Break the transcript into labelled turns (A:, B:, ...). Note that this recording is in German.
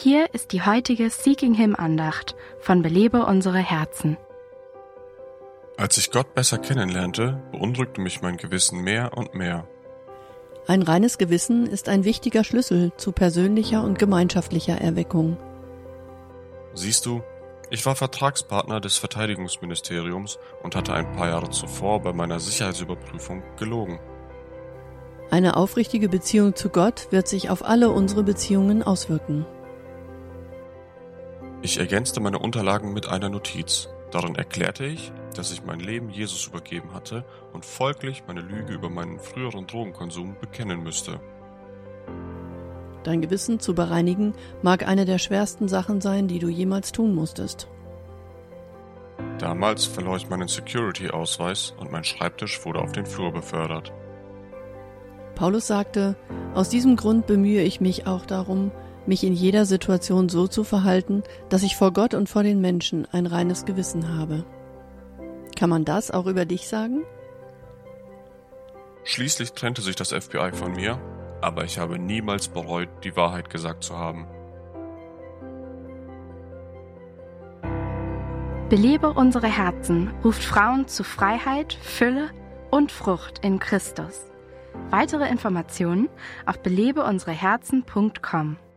A: Hier ist die heutige Seeking Him Andacht von Belebe unsere Herzen.
B: Als ich Gott besser kennenlernte, beunruhigte mich mein Gewissen mehr und mehr.
C: Ein reines Gewissen ist ein wichtiger Schlüssel zu persönlicher und gemeinschaftlicher Erweckung.
B: Siehst du, ich war Vertragspartner des Verteidigungsministeriums und hatte ein paar Jahre zuvor bei meiner Sicherheitsüberprüfung gelogen.
C: Eine aufrichtige Beziehung zu Gott wird sich auf alle unsere Beziehungen auswirken.
B: Ich ergänzte meine Unterlagen mit einer Notiz. Darin erklärte ich, dass ich mein Leben Jesus übergeben hatte und folglich meine Lüge über meinen früheren Drogenkonsum bekennen müsste.
C: Dein Gewissen zu bereinigen mag eine der schwersten Sachen sein, die du jemals tun musstest.
B: Damals verlor ich meinen Security-Ausweis und mein Schreibtisch wurde auf den Flur befördert.
C: Paulus sagte, aus diesem Grund bemühe ich mich auch darum, mich in jeder Situation so zu verhalten, dass ich vor Gott und vor den Menschen ein reines Gewissen habe. Kann man das auch über dich sagen?
B: Schließlich trennte sich das FBI von mir, aber ich habe niemals bereut, die Wahrheit gesagt zu haben.
A: Belebe unsere Herzen ruft Frauen zu Freiheit, Fülle und Frucht in Christus. Weitere Informationen auf belebeunsereherzen.com.